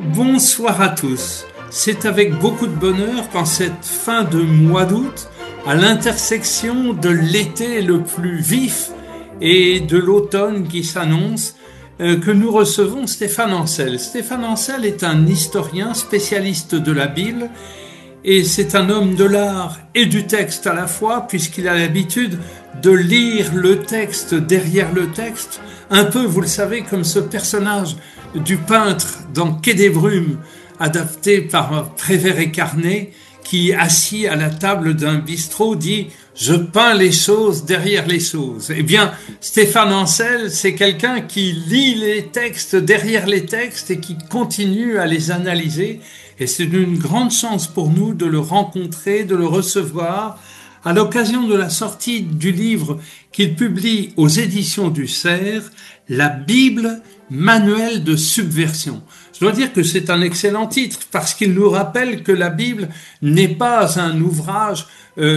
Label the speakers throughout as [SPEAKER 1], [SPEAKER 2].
[SPEAKER 1] Bonsoir à tous. C'est avec beaucoup de bonheur qu'en cette fin de mois d'août, à l'intersection de l'été le plus vif et de l'automne qui s'annonce, que nous recevons Stéphane Ancel. Stéphane Ancel est un historien spécialiste de la Bible et c'est un homme de l'art et du texte à la fois, puisqu'il a l'habitude de lire le texte derrière le texte, un peu, vous le savez, comme ce personnage du peintre dans Quai des Brumes, adapté par Prévert et Carnet, qui, assis à la table d'un bistrot, dit « Je peins les choses derrière les choses ». Eh bien, Stéphane Ancel, c'est quelqu'un qui lit les textes derrière les textes et qui continue à les analyser. Et c'est une grande chance pour nous de le rencontrer, de le recevoir, à l'occasion de la sortie du livre qu'il publie aux éditions du Cerf, La Bible, manuel de subversion. Je dois dire que c'est un excellent titre parce qu'il nous rappelle que la Bible n'est pas un ouvrage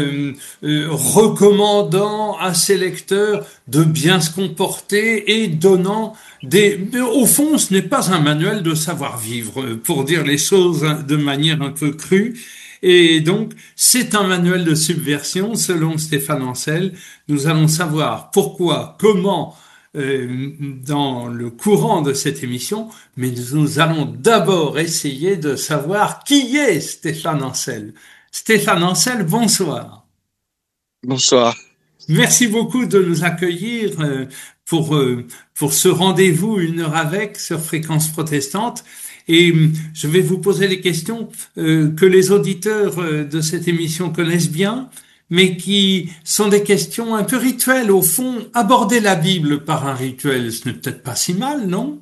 [SPEAKER 1] recommandant à ses lecteurs de bien se comporter et donnant des... Au fond, ce n'est pas un manuel de savoir-vivre, pour dire les choses de manière un peu crue. Et donc, c'est un manuel de subversion, selon Stéphane Ancel. Nous allons savoir pourquoi, comment, dans le courant de cette émission, mais nous allons d'abord essayer de savoir qui est Stéphane Ancel. Stéphane Ancel, bonsoir.
[SPEAKER 2] Bonsoir.
[SPEAKER 1] Merci beaucoup de nous accueillir pour ce rendez-vous Une heure avec sur Fréquence Protestante. Et je vais vous poser des questions que les auditeurs de cette émission connaissent bien, mais qui sont des questions un peu rituelles. Au fond, aborder la Bible par un rituel, ce n'est peut-être pas si mal, non?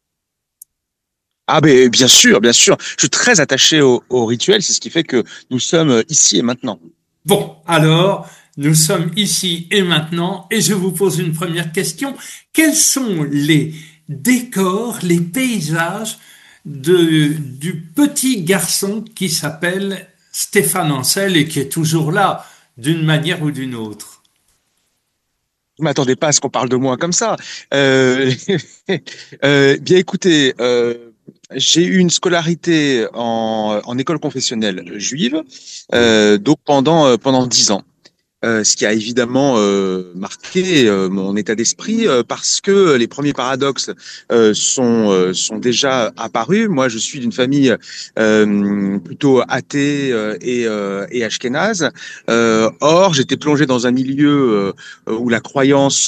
[SPEAKER 2] Ah ben bien sûr, bien sûr. Je suis très attaché au rituel, c'est ce qui fait que nous sommes ici et maintenant.
[SPEAKER 1] Bon, alors, nous sommes ici et maintenant, et je vous pose une première question. Quels sont les décors, les paysages du petit garçon qui s'appelle Stéphane Ancel et qui est toujours là, d'une manière ou d'une autre?
[SPEAKER 2] Vous m'attendez pas à ce qu'on parle de moi comme ça. Euh, bien écoutez, j'ai eu une scolarité en école confessionnelle juive, donc pendant 10 ans. Ce qui a évidemment marqué mon état d'esprit parce que les premiers paradoxes sont déjà apparus. Moi, je suis d'une famille plutôt athée et ashkénaze. Or, j'étais plongé dans un milieu où la croyance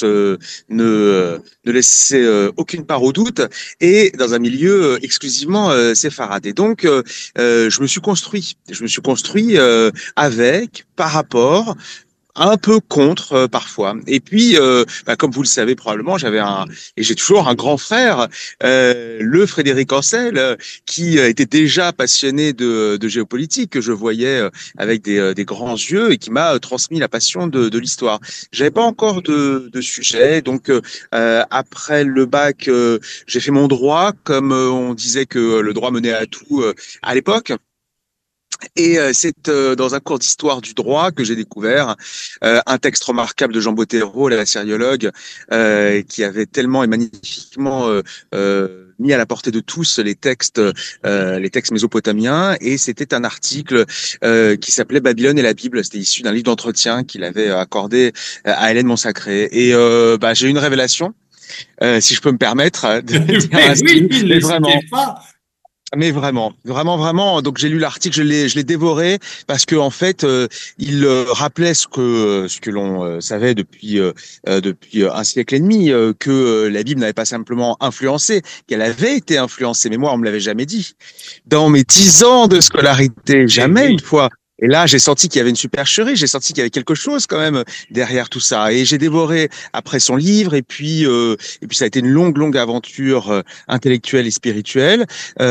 [SPEAKER 2] ne laissait aucune part au doute et dans un milieu exclusivement séfarade. Et donc, je me suis construit. Je me suis construit avec, par rapport un peu contre parfois. Et puis, comme vous le savez probablement, et j'ai toujours un grand frère, le Frédéric Ancel, qui était déjà passionné de géopolitique, que je voyais avec des grands yeux et qui m'a transmis la passion de l'histoire. J'avais pas encore de sujet, donc après le bac, j'ai fait mon droit, comme on disait que le droit menait à tout à l'époque. Et c'est dans un cours d'histoire du droit que j'ai découvert un texte remarquable de Jean Bottero, l'assyriologue, qui avait tellement et magnifiquement mis à la portée de tous les textes mésopotamiens. Et c'était un article qui s'appelait Babylone et la Bible. C'était issu d'un livre d'entretien qu'il avait accordé à Hélène Monsacré. Et j'ai eu une révélation, si je peux me permettre de dire
[SPEAKER 1] Mais oui,
[SPEAKER 2] ainsi, mais
[SPEAKER 1] n'hésitez
[SPEAKER 2] vraiment.
[SPEAKER 1] pas.
[SPEAKER 2] Mais vraiment, vraiment, vraiment. Donc j'ai lu l'article, je l'ai dévoré parce que en fait, il rappelait ce que l'on savait depuis un siècle et demi, que la Bible n'avait pas simplement influencé, qu'elle avait été influencée. Mais moi, on me l'avait jamais dit. Dans mes 10 ans de scolarité,
[SPEAKER 1] Eh
[SPEAKER 2] jamais une
[SPEAKER 1] oui.
[SPEAKER 2] fois. Et là, j'ai senti qu'il y avait une supercherie, j'ai senti qu'il y avait quelque chose quand même derrière tout ça. Et j'ai dévoré après son livre, et puis ça a été une longue, longue aventure intellectuelle et spirituelle.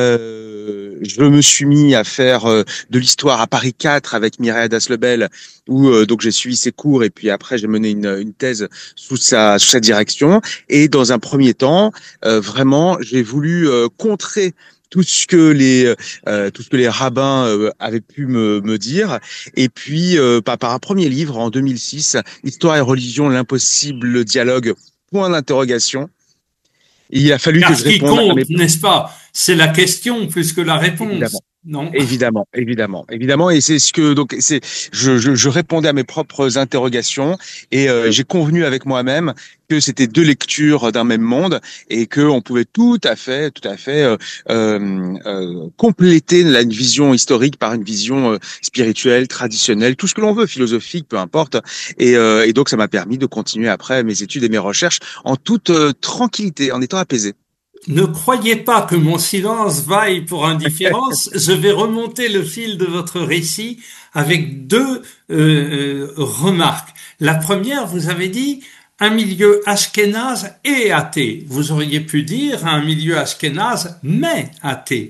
[SPEAKER 2] Je me suis mis à faire de l'histoire à Paris 4 avec Mireille Daslebel, où donc j'ai suivi ses cours, et puis après j'ai mené une thèse sous sa direction. Et dans un premier temps, vraiment, j'ai voulu contrer tout ce que les rabbins avaient pu me dire. Et puis par un premier livre en 2006, Histoire et religion, l'impossible dialogue, point d'interrogation. Il a fallu que
[SPEAKER 1] Car
[SPEAKER 2] je
[SPEAKER 1] ce qui
[SPEAKER 2] réponde à
[SPEAKER 1] compte,
[SPEAKER 2] mes
[SPEAKER 1] n'est-ce pas, c'est la question plus que la réponse,
[SPEAKER 2] évidemment.
[SPEAKER 1] non?
[SPEAKER 2] Évidemment, et c'est ce que donc c'est je répondais à mes propres interrogations et j'ai convenu avec moi-même que c'était deux lectures d'un même monde et que on pouvait tout à fait compléter une vision historique par une vision spirituelle, traditionnelle, tout ce que l'on veut, philosophique, peu importe. Et donc ça m'a permis de continuer après mes études et mes recherches en toute tranquillité, en étant apaisé.
[SPEAKER 1] Ne croyez pas que mon silence vaille pour indifférence. Je vais remonter le fil de votre récit avec deux remarques. La première, vous avez dit un milieu ashkénaze et athée. Vous auriez pu dire un milieu ashkénaze mais athée.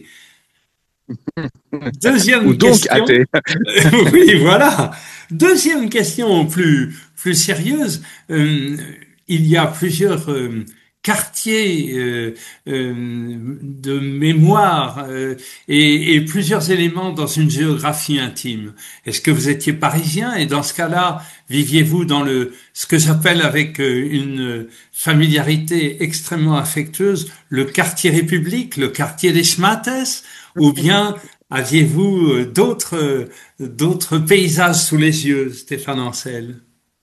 [SPEAKER 2] Ou
[SPEAKER 1] Deuxième
[SPEAKER 2] donc
[SPEAKER 1] question.
[SPEAKER 2] athée.
[SPEAKER 1] Oui, voilà. Deuxième question plus sérieuse. Euh, il y a plusieurs quartiers de mémoire et plusieurs éléments dans une géographie intime. Est-ce que vous étiez parisien et dans ce cas-là, viviez-vous dans ce que j'appelle avec une familiarité extrêmement affectueuse, le quartier République, le quartier des Schmattes, ou bien aviez-vous d'autres paysages sous les yeux, Stéphane Ancel?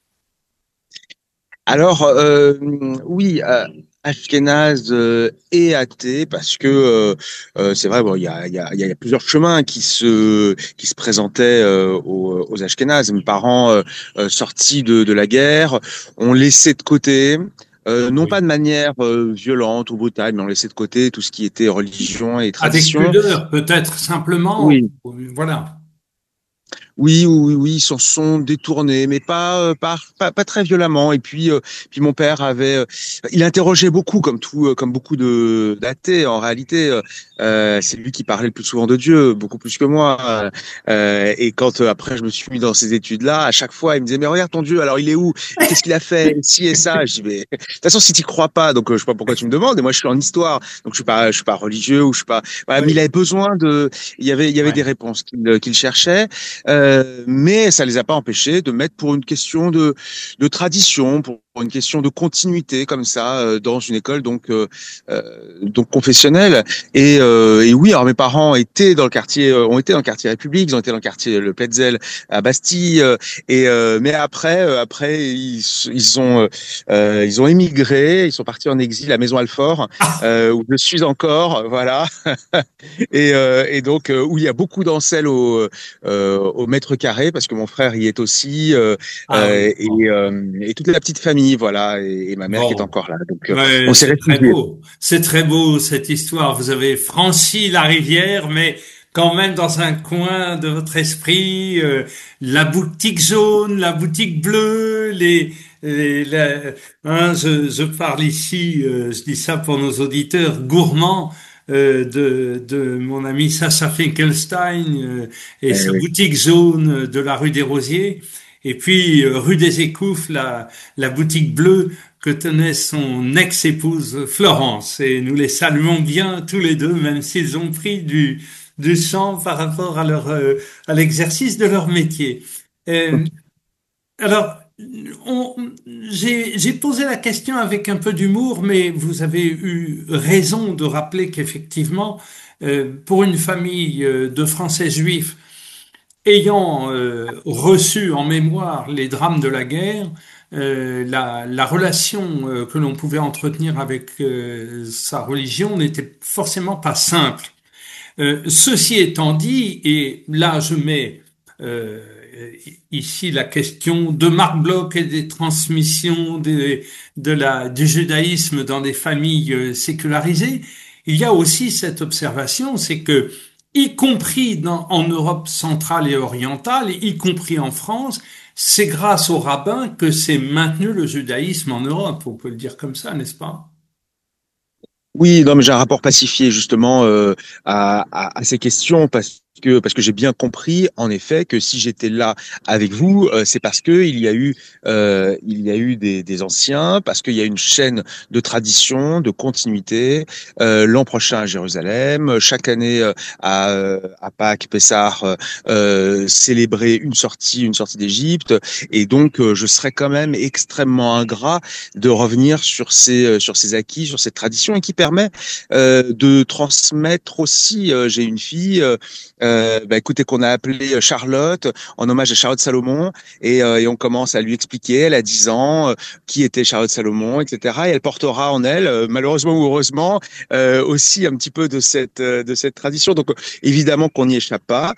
[SPEAKER 2] Alors, oui, Ashkénaze et athée, parce que c'est vrai, bon, il y a plusieurs chemins qui se présentaient aux Ashkénazes. Mes parents, sortis de la guerre, ont laissé de côté, non pas
[SPEAKER 1] Oui.
[SPEAKER 2] de manière violente ou brutale, mais ont laissé de côté tout ce qui était religion et
[SPEAKER 1] Avec
[SPEAKER 2] tradition.
[SPEAKER 1] pudeur, peut-être simplement.
[SPEAKER 2] Oui,
[SPEAKER 1] Voilà.
[SPEAKER 2] oui, ils s'en sont détournés, mais pas très violemment. Et puis mon père il interrogeait beaucoup, comme beaucoup de d'athées en réalité. C'est lui qui parlait le plus souvent de Dieu, beaucoup plus que moi. Et quand après je me suis mis dans ces études-là, à chaque fois il me disait mais regarde ton Dieu, alors il est où? Et qu'est-ce qu'il a fait? Ci et ça. Je dis mais de toute façon si tu crois pas, donc je sais pas pourquoi tu me demandes. Et moi je suis en histoire, donc je suis pas religieux ou je suis pas. Voilà, mais il
[SPEAKER 1] Oui.
[SPEAKER 2] avait besoin il y avait des
[SPEAKER 1] Ouais.
[SPEAKER 2] réponses qu'il cherchait. Mais ça les a pas empêchés de mettre pour une question de tradition, pour une question de continuité comme ça dans une école donc confessionnelle. Et oui, alors mes parents étaient dans le quartier, ont été dans le quartier République, ils ont été dans le quartier Le Petzel à Bastille. Mais après ils ont émigré, ils sont partis en exil à Maison Alfort où je suis encore, voilà. Et donc où il y a beaucoup d'ancelles au mètre carré parce que mon frère y est aussi
[SPEAKER 1] Ah oui. Bon.
[SPEAKER 2] et toute la petite famille voilà et ma mère qui est
[SPEAKER 1] Bon.
[SPEAKER 2] encore là donc
[SPEAKER 1] Ouais,
[SPEAKER 2] on s'est
[SPEAKER 1] c'est très
[SPEAKER 2] réfugiés.
[SPEAKER 1] beau. C'est très beau cette histoire. Vous avez franchi la rivière, mais quand même dans un coin de votre esprit, la boutique jaune, la boutique bleue, je parle ici, je dis ça pour nos auditeurs gourmands. De mon ami Sacha Finkelstein et sa
[SPEAKER 2] Oui.
[SPEAKER 1] boutique jaune de la rue des Rosiers et puis rue des Écouffes la boutique bleue que tenait son ex-épouse Florence. Et nous les saluons bien tous les deux, même s'ils ont pris du champ par rapport à à l'exercice de leur métier. Euh, alors, on, j'ai posé la question avec un peu d'humour, mais vous avez eu raison de rappeler qu'effectivement, pour une famille de Français juifs, ayant reçu en mémoire les drames de la guerre, la relation que l'on pouvait entretenir avec sa religion n'était forcément pas simple. Ceci étant dit, et là je mets euh, ici la question de Marc Bloch et des transmissions du judaïsme dans des familles sécularisées, il y a aussi cette observation, c'est que y compris en Europe centrale et orientale, y compris en France, c'est grâce aux rabbins que s'est maintenu le judaïsme en Europe. On peut le dire comme ça, n'est-ce pas?
[SPEAKER 2] Oui, non, mais j'ai un rapport pacifié justement à ces questions parce parce que j'ai bien compris en effet que si j'étais là avec vous, c'est parce que il y a eu des anciens, parce qu'il y a une chaîne de tradition, de continuité. L'an prochain à Jérusalem, chaque année à Pâques, Pessah, célébrer une sortie d'Égypte, et donc je serais quand même extrêmement ingrat de revenir sur ces acquis, sur cette tradition, et qui permet de transmettre aussi. J'ai une fille, écoutez, qu'on a appelée Charlotte, en hommage à Charlotte Salomon, et on commence à lui expliquer. Elle a 10 ans, qui était Charlotte Salomon, etc. Et elle portera en elle, malheureusement ou heureusement, aussi un petit peu de cette tradition. Donc évidemment qu'on n'y échappe pas.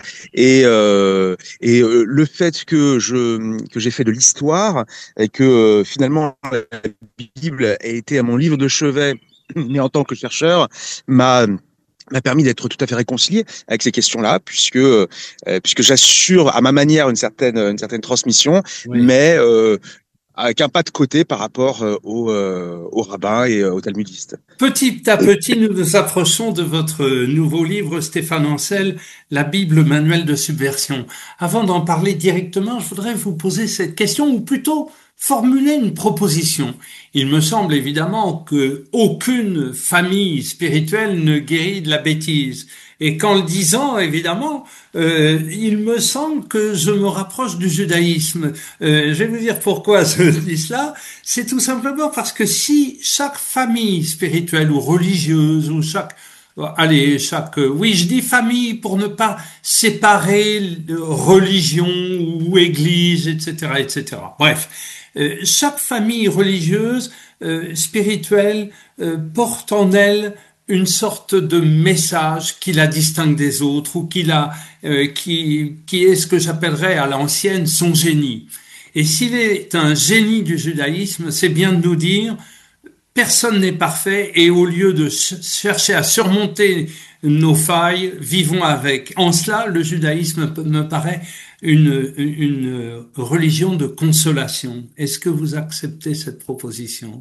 [SPEAKER 2] Et le fait que j'ai fait de l'histoire, et que finalement la Bible a été à mon livre de chevet, mais en tant que chercheur, m'a permis d'être tout à fait réconcilié avec ces questions-là, puisque j'assure à ma manière une certaine transmission,
[SPEAKER 1] Oui.
[SPEAKER 2] mais avec un pas de côté par rapport aux rabbins et aux talmudistes.
[SPEAKER 1] Petit à petit, nous nous approchons de votre nouveau livre, Stéphane Ancel, La Bible manuel de subversion. Avant d'en parler directement, je voudrais vous poser cette question, ou plutôt formuler une proposition. Il me semble évidemment que aucune famille spirituelle ne guérit de la bêtise. Et qu'en le disant, évidemment, il me semble que je me rapproche du judaïsme. Je vais vous dire pourquoi je dis cela. C'est tout simplement parce que si chaque famille spirituelle ou religieuse ou oui, je dis famille pour ne pas séparer religion ou église, etc., etc. Bref, chaque famille religieuse, spirituelle, porte en elle une sorte de message qui la distingue des autres, ou qui est ce que j'appellerais à l'ancienne son génie. Et s'il est un génie du judaïsme, c'est bien de nous dire personne n'est parfait, et au lieu de chercher à surmonter nos failles, vivons avec. En cela, le judaïsme me paraît une religion de consolation. Est-ce que vous acceptez cette proposition?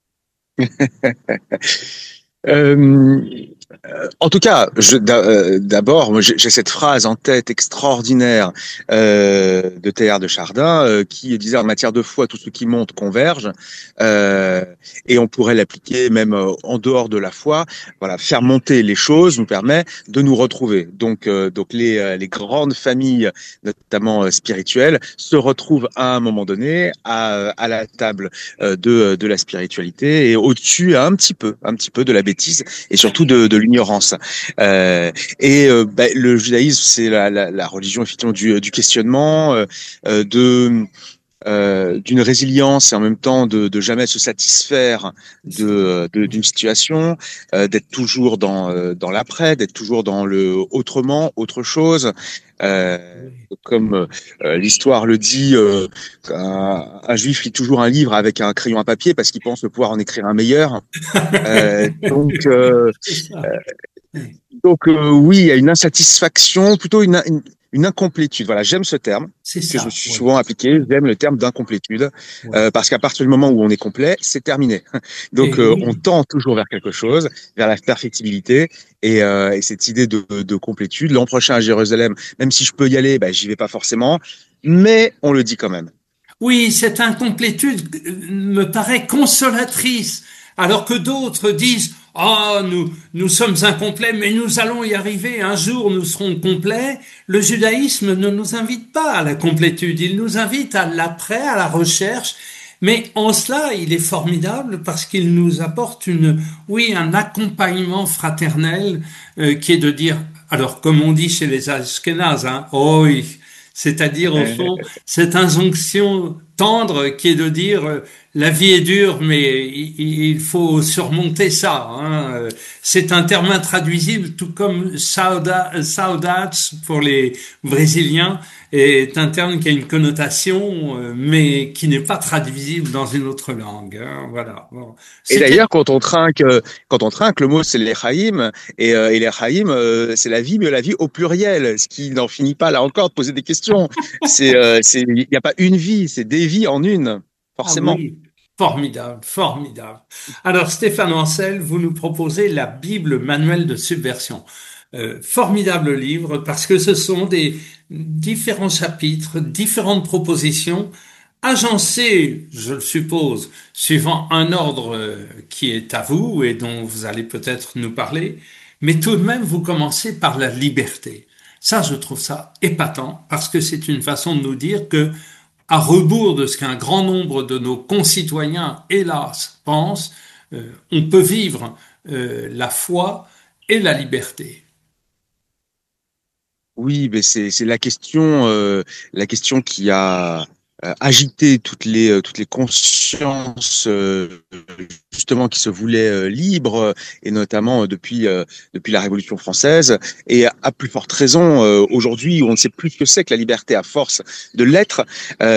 [SPEAKER 2] Euh, En tout cas, d'abord, moi, j'ai cette phrase en tête extraordinaire de Teilhard de Chardin, qui disait: en matière de foi, tout ce qui monte converge, euh, et on pourrait l'appliquer même en dehors de la foi. Voilà, faire monter les choses nous permet de nous retrouver. Donc les grandes familles, notamment spirituelles, se retrouvent à un moment donné à la table de la spiritualité, et au-dessus un petit peu de la bêtise, et surtout de l'ignorance. Le judaïsme, c'est la religion effectivement du questionnement, d'une résilience, et en même temps de jamais se satisfaire d'une situation, d'être toujours dans l'après, d'être toujours dans le autrement, autre chose. Comme l'histoire le dit, un juif lit toujours un livre avec un crayon à papier parce qu'il pense pouvoir en écrire un meilleur. Euh, donc, euh,
[SPEAKER 1] C'est ça. Oui.
[SPEAKER 2] oui, il y a une insatisfaction, plutôt une incomplétude. Voilà, j'aime ce terme
[SPEAKER 1] C'est
[SPEAKER 2] que je me
[SPEAKER 1] ça,
[SPEAKER 2] suis
[SPEAKER 1] oui.
[SPEAKER 2] souvent appliqué. J'aime le terme d'incomplétude,
[SPEAKER 1] Oui.
[SPEAKER 2] parce qu'à partir du moment où on est complet, c'est terminé. Donc,
[SPEAKER 1] Et
[SPEAKER 2] on
[SPEAKER 1] oui.
[SPEAKER 2] tend toujours vers quelque chose, vers la perfectibilité, et cette idée de complétude. L'an prochain à Jérusalem, même si je peux y aller, j'y vais pas forcément, mais on le dit quand même.
[SPEAKER 1] Oui, cette incomplétude me paraît consolatrice, alors que d'autres disent, ah, nous sommes incomplets, mais nous allons y arriver, un jour nous serons complets. Le judaïsme ne nous invite pas à la complétude, il nous invite à l'après, à la recherche, mais en cela, il est formidable parce qu'il nous apporte oui, un accompagnement fraternel, qui est de dire, alors comme on dit chez les Ashkénazes, hein, oi, c'est-à-dire au fond cette injonction tendre qui est de dire, la vie est dure, mais il faut surmonter ça. Hein. C'est un terme intraduisible, tout comme saudades pour les Brésiliens est un terme qui a une connotation, mais qui n'est pas traduisible dans une autre langue. Hein. Voilà. Bon.
[SPEAKER 2] Et
[SPEAKER 1] C'était
[SPEAKER 2] d'ailleurs, quand on trinque, le mot c'est l'Echaïm, et l'Echaïm, c'est la vie, mais la vie au pluriel, ce qui n'en finit pas là encore de poser des questions. Il n'y a pas une vie, c'est des vies en une,
[SPEAKER 1] Ah
[SPEAKER 2] forcément.
[SPEAKER 1] oui, formidable, formidable. Alors Stéphane Ancel, vous nous proposez la Bible manuel de subversion. Formidable livre parce que ce sont des différents chapitres, différentes propositions agencées, je le suppose, suivant un ordre qui est à vous et dont vous allez peut-être nous parler. Mais tout de même, vous commencez par la liberté. Ça, je trouve ça épatant parce que c'est une façon de nous dire que, à rebours de ce qu'un grand nombre de nos concitoyens, hélas, pensent, on peut vivre la foi et la liberté.
[SPEAKER 2] Oui, mais c'est la question qui a agité toutes les consciences justement qui se voulaient libres et notamment depuis la Révolution française et à plus forte raison aujourd'hui où on ne sait plus ce que c'est que la liberté à force de l'être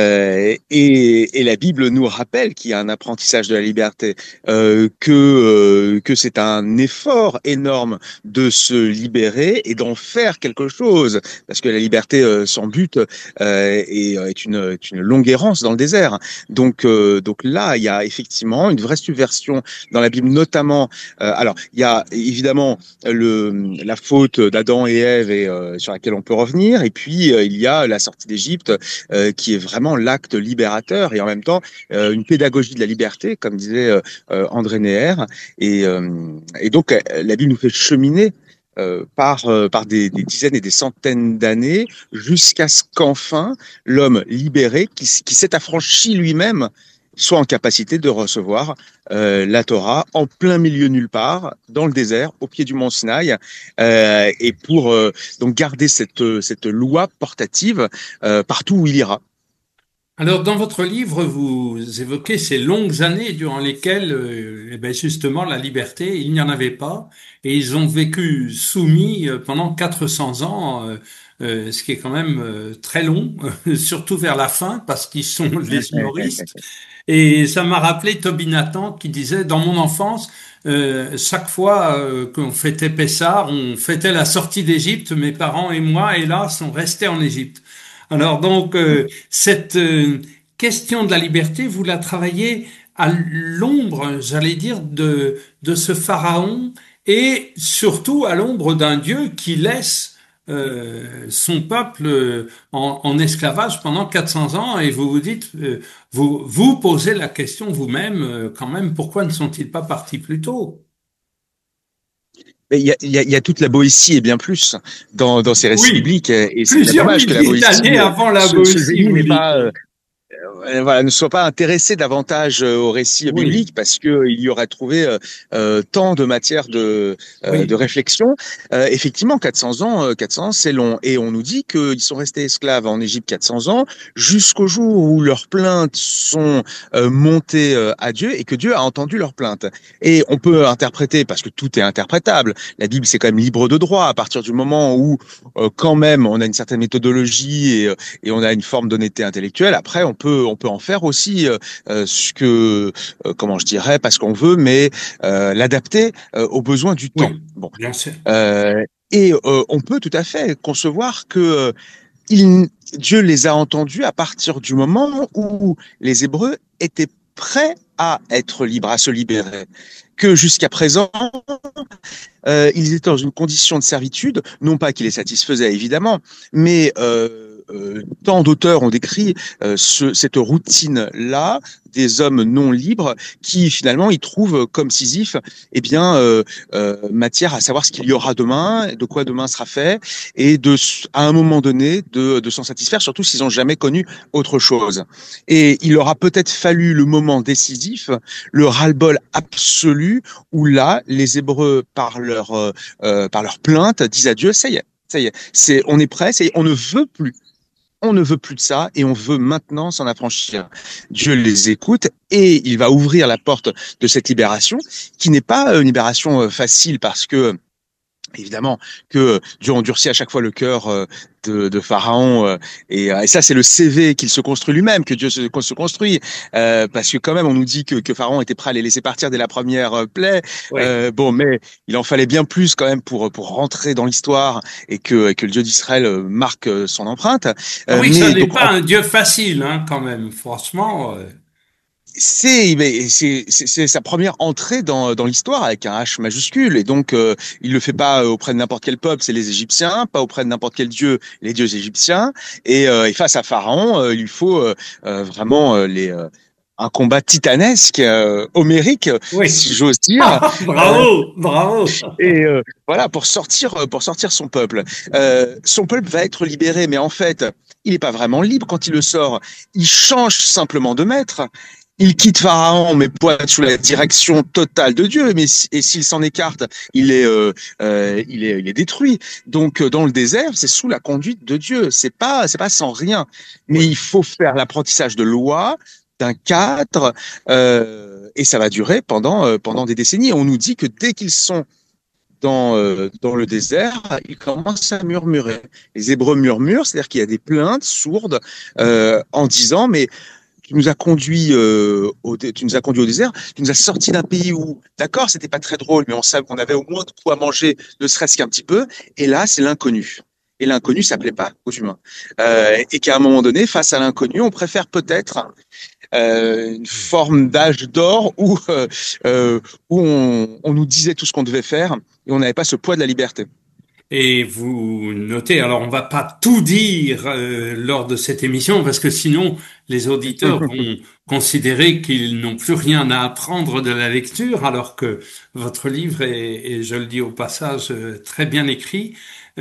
[SPEAKER 2] et la Bible nous rappelle qu'il y a un apprentissage de la liberté que c'est un effort énorme de se libérer et d'en faire quelque chose parce que la liberté sans but est une longue errance dans le désert. Donc là, il y a effectivement une vraie subversion dans la Bible, notamment. Alors, il y a évidemment la faute d'Adam et Ève sur laquelle on peut revenir, et puis il y a la sortie d'Égypte qui est vraiment l'acte libérateur et en même temps une pédagogie de la liberté, comme disait André Neher. Et donc la Bible nous fait cheminer par des dizaines et des centaines d'années, jusqu'à ce qu'enfin l'homme libéré, qui s'est affranchi lui-même, soit en capacité de recevoir la Torah en plein milieu nulle part, dans le désert, au pied du mont Sinaï, et pour donc garder cette loi portative partout où il ira.
[SPEAKER 1] Alors, dans votre livre, vous évoquez ces longues années durant lesquelles, eh ben, justement, la liberté, il n'y en avait pas, et ils ont vécu soumis pendant 400 ans, ce qui est quand même très long, surtout vers la fin, parce qu'ils sont les humoristes. Et ça m'a rappelé Toby Nathan qui disait, dans mon enfance, chaque fois qu'on fêtait Pessah, on fêtait la sortie d'Égypte, mes parents et moi, hélas, on restait en Égypte. Alors donc, cette question de la liberté, vous la travaillez à l'ombre, j'allais dire, de ce pharaon et surtout à l'ombre d'un Dieu qui laisse son peuple en esclavage pendant 400 ans et vous vous dites, vous posez la question vous-même quand même, pourquoi ne sont-ils pas partis plus tôt?
[SPEAKER 2] Mais il y a toute la Boétie et bien plus dans ces récits
[SPEAKER 1] Oui,
[SPEAKER 2] bibliques et c'est bien
[SPEAKER 1] plusieurs
[SPEAKER 2] dommage que la
[SPEAKER 1] milliers
[SPEAKER 2] Boétie
[SPEAKER 1] d'années avant la
[SPEAKER 2] se
[SPEAKER 1] Boétie,
[SPEAKER 2] génie
[SPEAKER 1] vous
[SPEAKER 2] n'est
[SPEAKER 1] dites.
[SPEAKER 2] pas voilà, ne soit pas intéressé davantage au récit
[SPEAKER 1] Oui,
[SPEAKER 2] biblique parce que il y aurait trouvé tant de matière de
[SPEAKER 1] oui.
[SPEAKER 2] réflexion. Effectivement, 400 ans, c'est long. Et on nous dit qu'ils sont restés esclaves en Égypte 400 ans jusqu'au jour où leurs plaintes sont montées à Dieu et que Dieu a entendu leurs plaintes. Et on peut interpréter, parce que tout est interprétable, la Bible c'est quand même libre de droit à partir du moment où quand même on a une certaine méthodologie et on a une forme d'honnêteté intellectuelle. Après, on peut en faire aussi ce que, comment je dirais, parce qu'on veut, mais l'adapter aux besoins du temps.
[SPEAKER 1] Oui,
[SPEAKER 2] Bon,
[SPEAKER 1] bien sûr.
[SPEAKER 2] euh, et on peut tout à fait concevoir que il, Dieu les a entendus à partir du moment où les Hébreux étaient prêts à être libres, à se libérer. Que jusqu'à présent, ils étaient dans une condition de servitude, non pas qui les satisfaisait évidemment, mais tant d'auteurs ont décrit cette routine-là des hommes non libres qui finalement ils trouvent comme Sisyphe eh bien matière à savoir ce qu'il y aura demain, de quoi demain sera fait et à un moment donné de s'en satisfaire, surtout s'ils n'ont jamais connu autre chose. Et il aura peut-être fallu le moment décisif, le ras-le-bol absolu où là les Hébreux par leur plainte disent à Dieu ça y est, on est prêt, on ne veut plus. On ne veut plus de ça et on veut maintenant s'en affranchir. Dieu les écoute et il va ouvrir la porte de cette libération qui n'est pas une libération facile parce que évidemment que Dieu endurcit à chaque fois le cœur de Pharaon et ça c'est le CV qu'il se construit lui-même que Dieu se construit parce que quand même on nous dit que Pharaon était prêt à les laisser partir dès la première plaie
[SPEAKER 1] Oui.
[SPEAKER 2] bon mais il en fallait bien plus quand même pour rentrer dans l'histoire et que le Dieu d'Israël marque son empreinte
[SPEAKER 1] Ah oui, ça
[SPEAKER 2] mais
[SPEAKER 1] n'est
[SPEAKER 2] donc
[SPEAKER 1] pas un Dieu facile, hein, quand même, franchement.
[SPEAKER 2] c'est sa première entrée dans l'histoire avec un H majuscule. Et donc, il le fait pas auprès de n'importe quel peuple, c'est les Égyptiens, pas auprès de n'importe quel dieu, les dieux égyptiens. Et face à Pharaon, il lui faut vraiment un combat titanesque, homérique,
[SPEAKER 1] Oui.
[SPEAKER 2] si j'ose dire.
[SPEAKER 1] Ah,
[SPEAKER 2] Euh,
[SPEAKER 1] bravo, bravo.
[SPEAKER 2] et voilà, pour sortir son peuple. Son peuple va être libéré, mais en fait, il n'est pas vraiment libre quand il le sort. Il change simplement de maître. Il quitte Pharaon, mais pour être sous la direction totale de Dieu. Et s'il s'en écarte, il est détruit. Donc, dans le désert, c'est sous la conduite de Dieu. C'est pas sans rien. Mais
[SPEAKER 1] Oui.
[SPEAKER 2] il faut faire l'apprentissage de loi, d'un cadre, et ça va durer pendant des décennies. On nous dit que dès qu'ils sont dans le désert, ils commencent à murmurer. Les Hébreux murmurent, c'est-à-dire qu'il y a des plaintes sourdes en disant, mais tu nous as conduit au désert, tu nous as sorti d'un pays où, d'accord, c'était pas très drôle, mais on savait qu'on avait au moins de quoi manger, ne serait-ce qu'un petit peu. Et là, c'est l'inconnu. Et l'inconnu, ça plaît pas aux humains. Et qu'à un moment donné, face à l'inconnu, on préfère peut-être une forme d'âge d'or où on nous disait tout ce qu'on devait faire et on n'avait pas ce poids de la liberté.
[SPEAKER 1] Et vous notez, alors on va pas tout dire lors de cette émission parce que sinon les auditeurs vont considérer qu'ils n'ont plus rien à apprendre de la lecture alors que votre livre est, et je le dis au passage, très bien écrit.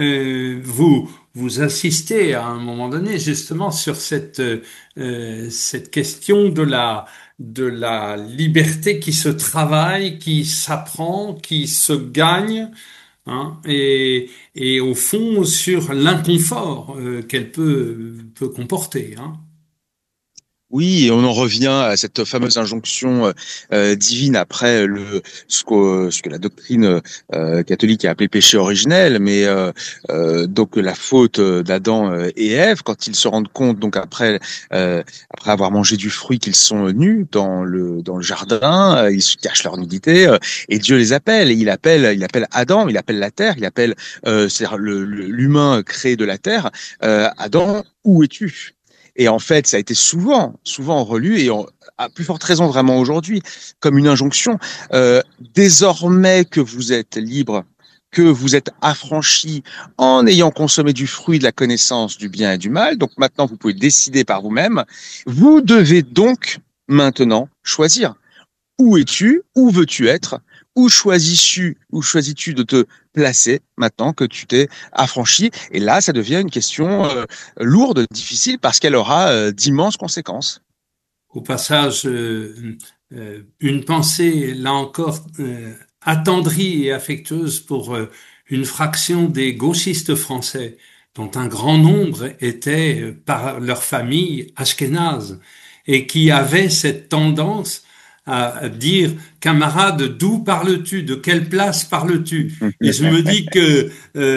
[SPEAKER 1] Vous insistez à un moment donné justement sur cette question de la liberté qui se travaille, qui s'apprend, qui se gagne. Hein, et au fond sur l'inconfort qu'elle peut comporter. Hein.
[SPEAKER 2] Oui, et on en revient à cette fameuse injonction divine après ce que la doctrine catholique a appelé péché originel, mais donc la faute d'Adam et Ève quand ils se rendent compte donc après avoir mangé du fruit qu'ils sont nus dans le jardin, ils se cachent leur nudité et Dieu les appelle et il appelle Adam, il appelle la terre, il appelle c'est-à-dire l'humain créé de la terre, Adam, où es-tu? Et en fait, ça a été souvent relu à plus forte raison vraiment aujourd'hui, comme une injonction. Désormais que vous êtes libre, que vous êtes affranchi en ayant consommé du fruit de la connaissance du bien et du mal, donc maintenant vous pouvez décider par vous-même, vous devez donc maintenant choisir. Où es-tu? Où veux-tu être? Où choisis-tu de te placer maintenant que tu t'es affranchi? Et là, ça devient une question lourde, difficile, parce qu'elle aura d'immenses conséquences.
[SPEAKER 1] Au passage, une pensée, là encore, attendrie et affectueuse pour une fraction des gauchistes français, dont un grand nombre étaient, par leur famille, ashkénazes, et qui avaient cette tendance à dire, camarade, d'où parles-tu? De quelle place parles-tu? Et je me dis que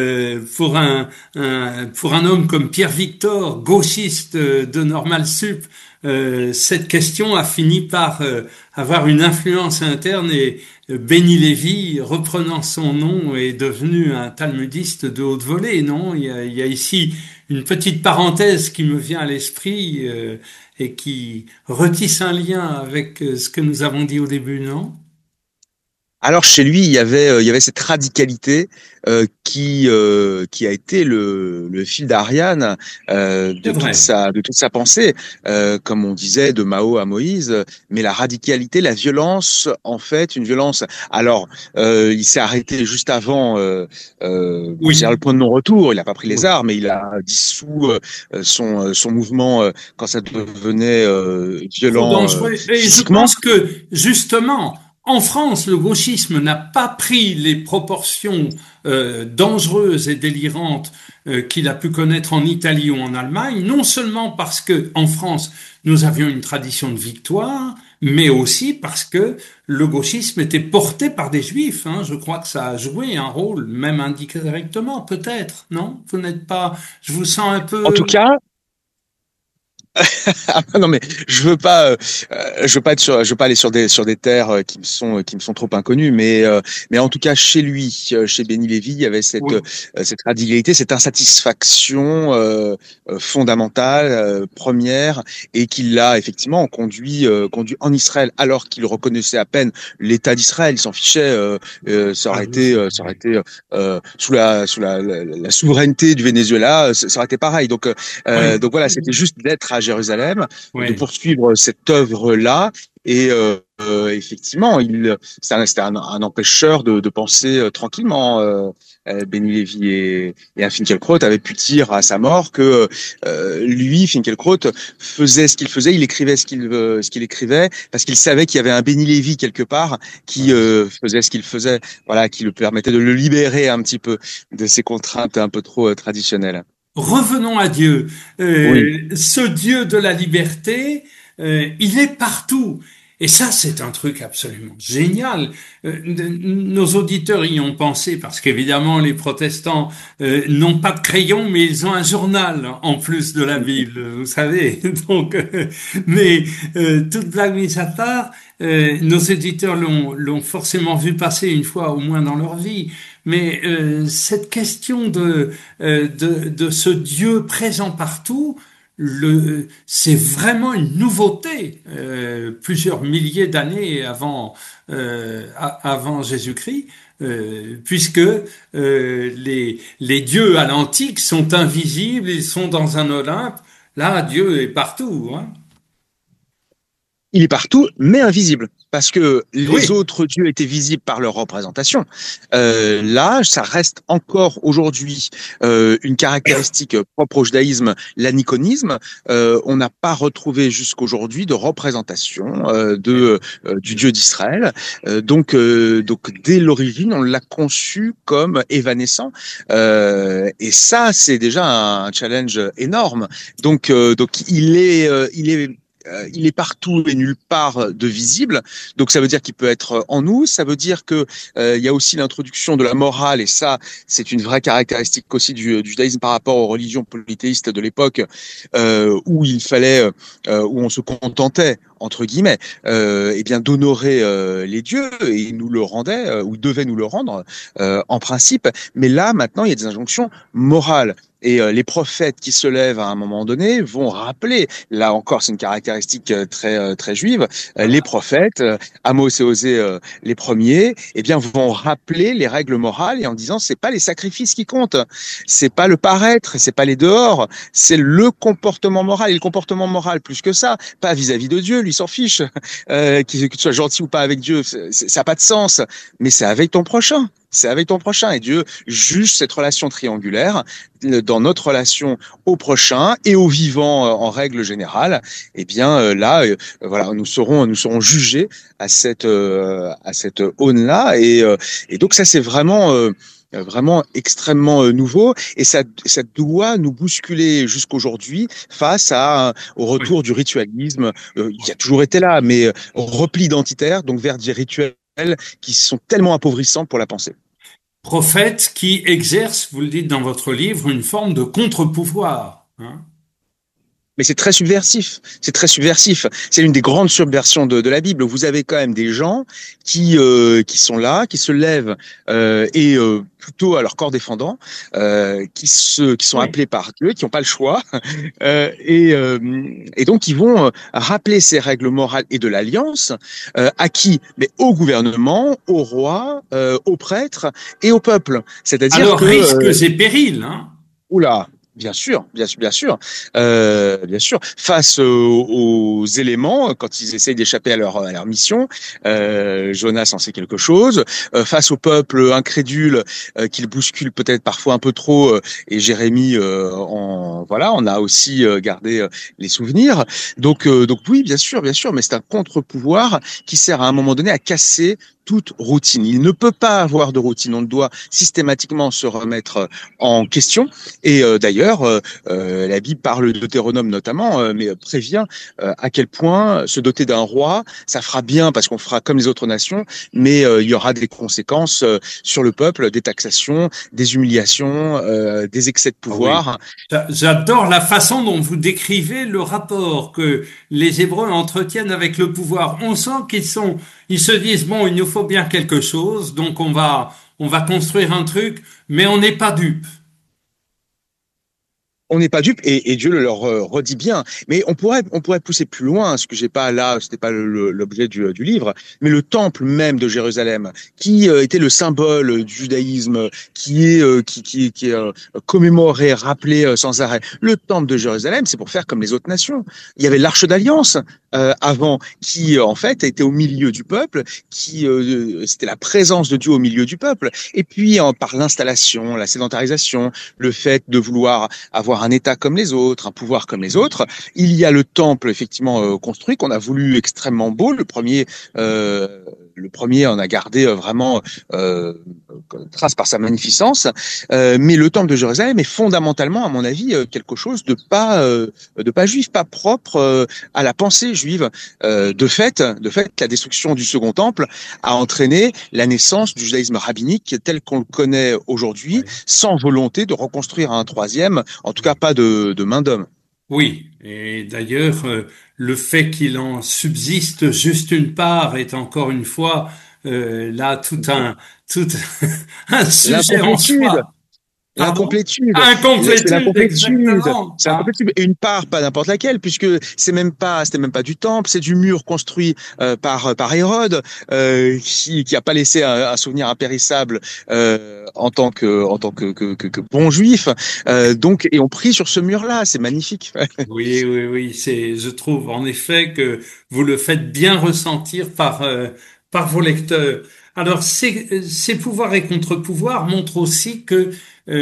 [SPEAKER 1] pour un homme comme Pierre Victor, gauchiste de Normal Sup, cette question a fini par avoir une influence interne et Béni Lévy, reprenant son nom, est devenu un talmudiste de haute volée, non? Il y a ici une petite parenthèse qui me vient à l'esprit et qui retisse un lien avec ce que nous avons dit au début, non?
[SPEAKER 2] Alors chez lui, il y avait cette radicalité qui a été le fil d'Ariane
[SPEAKER 1] C'est vrai.
[SPEAKER 2] de toute sa pensée, comme on disait de Mao à Moïse. Mais la radicalité, la violence, en fait, une violence. Alors il s'est arrêté juste avant, bon, c'est
[SPEAKER 1] Oui.
[SPEAKER 2] le point de non-retour. Il n'a pas pris les
[SPEAKER 1] Oui.
[SPEAKER 2] armes, mais il a dissous son mouvement quand ça devenait
[SPEAKER 1] Trop
[SPEAKER 2] violent
[SPEAKER 1] dangereux. Et je
[SPEAKER 2] physiquement.
[SPEAKER 1] pense que, justement, en France, le gauchisme n'a pas pris les proportions dangereuses et délirantes qu'il a pu connaître en Italie ou en Allemagne, non seulement parce que en France, nous avions une tradition de victoire, mais aussi parce que le gauchisme était porté par des juifs. Hein. Je crois que ça a joué un rôle, même indirectement, peut-être, non? Vous n'êtes pas... Je vous sens un
[SPEAKER 2] En tout
[SPEAKER 1] peu...
[SPEAKER 2] cas, Ah, non mais je veux pas aller sur des terres qui me sont trop inconnues, mais en tout cas chez lui, chez Benny Lévy, il y avait
[SPEAKER 1] Oui,
[SPEAKER 2] cette radicalité, cette insatisfaction fondamentale, première, et qui l'a effectivement conduit en Israël, alors qu'il reconnaissait à peine l'État d'Israël. Il s'en fichait.
[SPEAKER 1] ah oui, c'est
[SPEAKER 2] Ça aurait
[SPEAKER 1] vrai.
[SPEAKER 2] été la souveraineté du Venezuela, ça aurait été pareil.
[SPEAKER 1] Oui,
[SPEAKER 2] Donc voilà, c'était juste d'être à Jérusalem, de
[SPEAKER 1] oui.
[SPEAKER 2] poursuivre cette œuvre-là. Et effectivement, c'était un empêcheur de penser tranquillement. Benny Lévy et Finkielkraut avaient pu dire à sa mort que lui, Finkielkraut, faisait ce qu'il faisait, il écrivait ce qu'il écrivait, parce qu'il savait qu'il y avait un Benny Lévy quelque part qui
[SPEAKER 1] Oui.
[SPEAKER 2] faisait ce qu'il faisait, voilà, qui le permettait de le libérer un petit peu de ses contraintes un peu trop traditionnelles.
[SPEAKER 1] Revenons à Dieu.
[SPEAKER 2] Oui.
[SPEAKER 1] Ce Dieu de la liberté, il est partout. Et ça, c'est un truc absolument génial. Nos auditeurs y ont pensé parce qu'évidemment, les protestants n'ont pas de crayon, mais ils ont un journal en plus de la Bible, vous savez. Donc, mais toute blague mise à part, nos éditeurs l'ont forcément vu passer une fois au moins dans leur vie. Mais cette question de ce Dieu présent partout, c'est vraiment une nouveauté. Plusieurs milliers d'années avant Jésus-Christ, puisque les dieux à l'antique sont invisibles, ils sont dans un Olympe. Là, Dieu est partout, hein.
[SPEAKER 2] Il est partout, mais invisible. Parce que les
[SPEAKER 1] Oui,
[SPEAKER 2] autres dieux étaient visibles par leur représentation. Là, ça reste encore aujourd'hui une caractéristique propre au judaïsme, l'aniconisme. On n'a pas retrouvé jusqu'aujourd'hui de représentation du Dieu d'Israël. Donc, dès l'origine, on l'a conçu comme évanescent. Et ça, c'est déjà un challenge énorme. Donc, il est partout et nulle part de visible. Donc ça veut dire qu'il peut être en nous. Ça veut dire que il y a aussi l'introduction de la morale, et ça, c'est une vraie caractéristique aussi du judaïsme par rapport aux religions polythéistes de l'époque, où où on se contentait entre guillemets, eh bien d'honorer les dieux, et ils nous le rendaient, ou devaient nous le rendre en principe. Mais là, maintenant, il y a des injonctions morales. Et les prophètes qui se lèvent à un moment donné vont rappeler, là encore c'est une caractéristique très juive, les prophètes, Amos et Osée les premiers, eh bien vont rappeler les règles morales, et en disant c'est pas les sacrifices qui comptent, c'est pas le paraître, c'est pas les dehors, c'est le comportement moral. Et le comportement moral, plus que ça, pas vis-à-vis de Dieu, lui s'en fiche, que tu sois gentil ou pas avec Dieu, ça n'a pas de sens, mais c'est avec ton prochain. C'est avec ton prochain, et Dieu juge cette relation triangulaire dans notre relation au prochain et au vivant en règle générale. Eh bien voilà, nous serons jugés à cette aune-là, et donc ça c'est vraiment extrêmement nouveau, et ça doit nous bousculer jusqu'aujourd'hui face au
[SPEAKER 1] oui.
[SPEAKER 2] retour du ritualisme qui a toujours été là, mais au repli identitaire, donc vers des rituels qui sont tellement appauvrissants pour la pensée.
[SPEAKER 1] Prophète qui exerce, vous le dites dans votre livre, une forme de contre-pouvoir, hein.
[SPEAKER 2] Mais c'est très subversif. C'est très subversif. C'est une des grandes subversions de la Bible. Vous avez quand même des gens qui sont là, qui se lèvent plutôt à leur corps défendant, qui sont
[SPEAKER 1] Oui.
[SPEAKER 2] appelés par Dieu, qui n'ont pas le choix, et donc ils vont rappeler ces règles morales et de l'alliance à qui? Mais au gouvernement, au roi, aux prêtres et au peuple. C'est-à-dire
[SPEAKER 1] Alors,
[SPEAKER 2] que
[SPEAKER 1] risques et périls, hein.
[SPEAKER 2] oula, bien sûr, bien sûr. Face aux éléments, quand ils essayent d'échapper à leur mission, Jonas en sait quelque chose. Face au peuple incrédule qu'il bouscule peut-être parfois un peu trop, et Jérémie, voilà, on a aussi gardé les souvenirs. Donc oui, bien sûr, mais c'est un contre-pouvoir qui sert à un moment donné à casser toute routine. Il ne peut pas avoir de routine. On doit systématiquement se remettre en question. Et d'ailleurs, la Bible parle de Deutéronome notamment, mais prévient à quel point se doter d'un roi, ça fera bien parce qu'on fera comme les autres nations, mais il y aura des conséquences sur le peuple, des taxations, des humiliations, des excès de
[SPEAKER 1] Ah oui.
[SPEAKER 2] pouvoir.
[SPEAKER 1] J'adore la façon dont vous décrivez le rapport que les Hébreux entretiennent avec le pouvoir. On sent ils se disent, bon, il nous faut bien quelque chose, donc on va construire un truc, mais on n'est pas dupe.
[SPEAKER 2] On n'est pas dupe et Dieu le leur redit bien. Mais on pourrait pousser plus loin, ce que j'ai pas là, c'était pas l'objet du livre, mais le temple même de Jérusalem, qui était le symbole du judaïsme, qui est commémoré, rappelé sans arrêt. Le temple de Jérusalem, c'est pour faire comme les autres nations. Il y avait l'Arche d'Alliance avant, qui en fait était au milieu du peuple, c'était la présence de Dieu au milieu du peuple. Et puis par l'installation, la sédentarisation, le fait de vouloir avoir un État comme les autres, un pouvoir comme les autres. Il y a le temple effectivement construit qu'on a voulu extrêmement beau. Le premier en a gardé vraiment trace par sa magnificence. Mais le temple de Jérusalem est fondamentalement, à mon avis, quelque chose de pas juif, pas propre à la pensée juive. De fait, la destruction du second temple a entraîné la naissance du judaïsme rabbinique tel qu'on le connaît aujourd'hui,
[SPEAKER 1] Oui.
[SPEAKER 2] sans volonté de reconstruire un troisième, en tout cas pas de main d'homme.
[SPEAKER 1] Oui, et d'ailleurs, le fait qu'il en subsiste juste une part est encore une fois là tout un sujet en
[SPEAKER 2] L'incomplétude,
[SPEAKER 1] soi. Pardon?
[SPEAKER 2] l'incomplétude, c'est
[SPEAKER 1] Incomplétude,
[SPEAKER 2] l'incomplétude,
[SPEAKER 1] exactement.
[SPEAKER 2] c'est
[SPEAKER 1] Ah,
[SPEAKER 2] l'incomplétude. Et une part, pas n'importe laquelle, puisque c'était même pas du temple, c'est du mur construit par Hérode, qui a pas laissé un souvenir impérissable en tant que bon juif. Donc, et on prie sur ce mur-là, c'est magnifique.
[SPEAKER 1] oui, oui, oui, je trouve en effet que vous le faites bien ressentir par vos lecteurs. Alors, ces pouvoirs et contre-pouvoirs montrent aussi que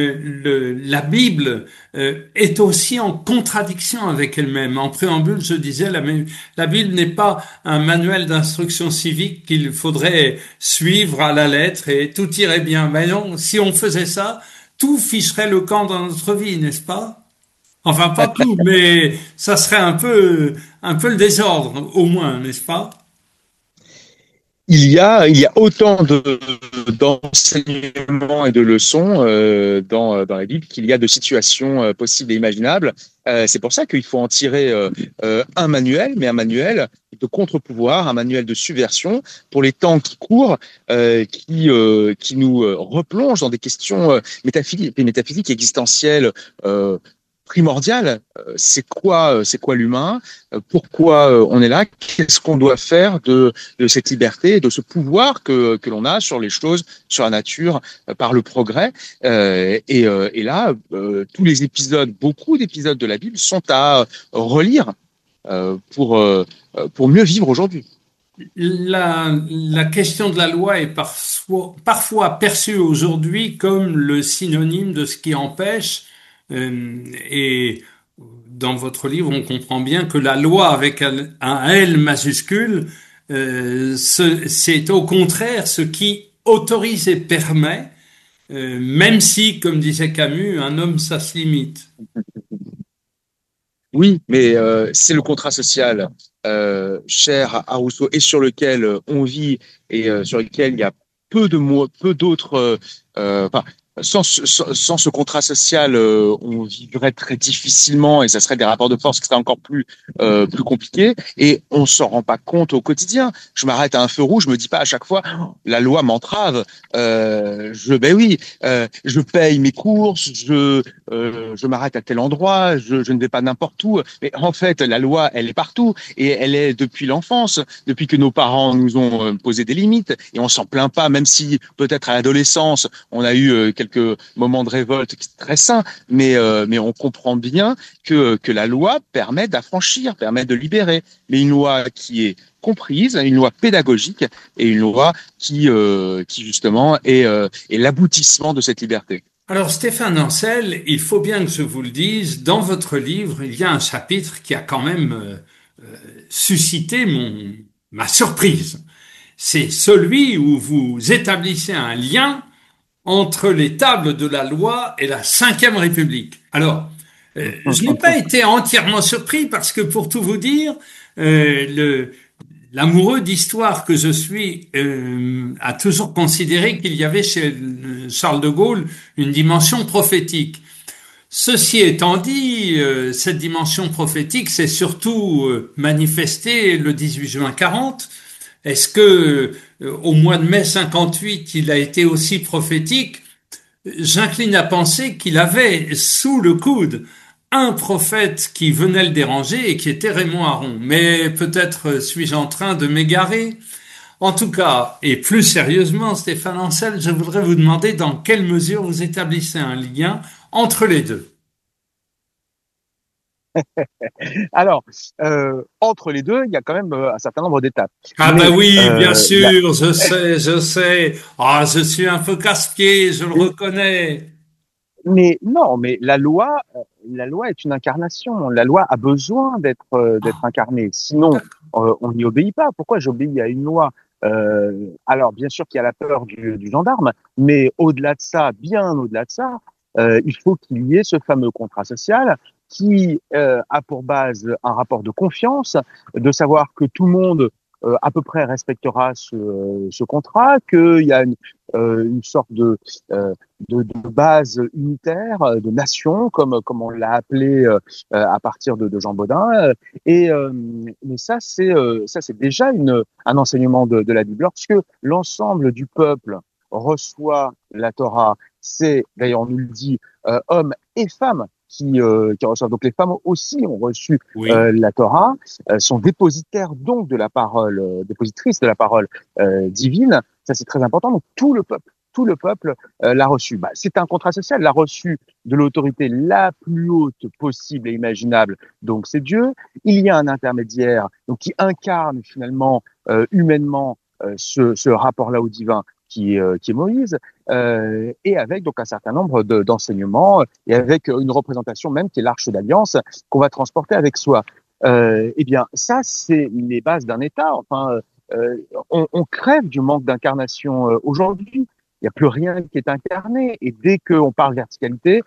[SPEAKER 1] la Bible est aussi en contradiction avec elle-même. En préambule, je disais, la Bible n'est pas un manuel d'instruction civique qu'il faudrait suivre à la lettre et tout irait bien. Mais non, si on faisait ça, tout ficherait le camp dans notre vie, n'est-ce pas? Enfin, pas tout, mais ça serait un peu le désordre, au moins, n'est-ce pas?
[SPEAKER 2] Il y a autant d'enseignements et de leçons dans la Bible qu'il y a de situations possibles et imaginables. C'est pour ça qu'il faut en tirer un manuel, mais un manuel de contre-pouvoir, un manuel de subversion pour les temps qui courent, qui nous replongent dans des questions métaphysiques existentielles primordiales. C'est quoi l'humain? Pourquoi on est là? Qu'est-ce qu'on doit faire de cette liberté, de ce pouvoir que l'on a sur les choses, sur la nature, par le progrès? Et là, tous les épisodes, beaucoup d'épisodes de la Bible sont à relire pour mieux vivre aujourd'hui.
[SPEAKER 1] La question de la loi est parfois perçue aujourd'hui comme le synonyme de ce qui empêche, et dans votre livre, on comprend bien que la loi avec un L majuscule, c'est au contraire ce qui autorise et permet, même si, comme disait Camus, un homme ça se limite.
[SPEAKER 2] Oui, mais c'est le contrat social cher à Rousseau et sur lequel on vit et sur lequel il y a peu d'autres. Enfin, sans ce contrat social, on vivrait très difficilement et ça serait des rapports de force qui seraient encore plus compliqués. Et on s'en rend pas compte au quotidien. Je m'arrête à un feu rouge, je me dis pas à chaque fois oh, la loi m'entrave. Ben oui, je paye mes courses, je m'arrête à tel endroit, je ne vais pas n'importe où. Mais en fait, la loi, elle est partout et elle est depuis l'enfance, depuis que nos parents nous ont posé des limites et on s'en plaint pas, même si peut-être à l'adolescence, on a eu quelques moments de révolte qui sont très sains, mais on comprend bien que la loi permet d'affranchir, permet de libérer, mais une loi qui est comprise, une loi pédagogique et une loi qui justement est l'aboutissement de cette liberté.
[SPEAKER 1] Alors Stéphane Ancel, il faut bien que je vous le dise, dans votre livre, il y a un chapitre qui a quand même suscité ma surprise. c'est celui où vous établissez un lien entre les tables de la loi et la Cinquième République. Alors, je n'ai pas été entièrement surpris parce que pour tout vous dire, l'amoureux d'histoire que je suis a toujours considéré qu'il y avait chez Charles de Gaulle une dimension prophétique. Ceci étant dit, cette dimension prophétique s'est surtout manifestée le 18 juin 40. Est-ce que au mois de mai 58, il a été aussi prophétique? J'incline à penser qu'il avait sous le coude un prophète qui venait le déranger et qui était Raymond Aron. Mais peut-être suis-je en train de m'égarer. En tout cas, et plus sérieusement, Stéphane Ancel, je voudrais vous demander dans quelle mesure vous établissez un lien entre les deux.
[SPEAKER 2] Alors, entre les deux, il y a quand même un certain nombre d'étapes.
[SPEAKER 1] Ah
[SPEAKER 2] Mais
[SPEAKER 1] ben oui, bien
[SPEAKER 2] la-
[SPEAKER 1] sûr, je sais, je sais. Ah, je suis un peu casse-pied, je le reconnais.
[SPEAKER 2] Mais non, mais la loi est une incarnation. La loi a besoin d'être incarnée. Sinon, on n'y obéit pas. Pourquoi j'obéis à une loi? Alors, bien sûr qu'il y a la peur du gendarme, mais au-delà de ça, bien au-delà de ça, il faut qu'il y ait ce fameux contrat social qui a pour base un rapport de confiance, de savoir que tout le monde à peu près respectera ce contrat, qu'il y a une sorte de base unitaire, de nation, comme on l'a appelé à partir de Jean Bodin. Mais ça c'est déjà un enseignement de la Bible. Lorsque l'ensemble du peuple reçoit la Torah, c'est d'ailleurs on nous le dit hommes et femmes qui reçoivent. Donc les femmes aussi ont reçu
[SPEAKER 1] Oui.
[SPEAKER 2] la Torah, sont dépositaires donc de la parole, dépositrices de la parole divine. Ça c'est très important. Donc tout le peuple l'a reçu. Bah, c'est un contrat social, l'a reçu de l'autorité la plus haute possible et imaginable. Donc c'est Dieu. Il y a un intermédiaire donc qui incarne finalement humainement ce rapport-là au divin qui est Moïse, et avec donc un certain nombre d'enseignements et avec une représentation même qui est l'arche d'alliance qu'on va transporter avec soi. Eh bien, ça, c'est les bases d'un État. Enfin, on crève du manque d'incarnation aujourd'hui. Il n'y a plus rien qui est incarné. Et dès qu'on parle verticalité,